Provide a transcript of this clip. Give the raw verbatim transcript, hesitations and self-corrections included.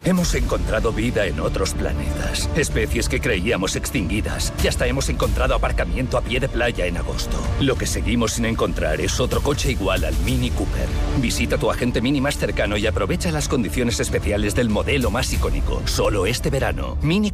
Hemos encontrado vida en otros planetas, especies que creíamos extinguidas, y hasta hemos encontrado aparcamiento a pie de playa en agosto. Lo que seguimos sin encontrar es otro coche igual al Mini Cooper. Visita tu agente Mini más cercano y aprovecha las condiciones especiales del modelo más icónico. Solo este verano. Mini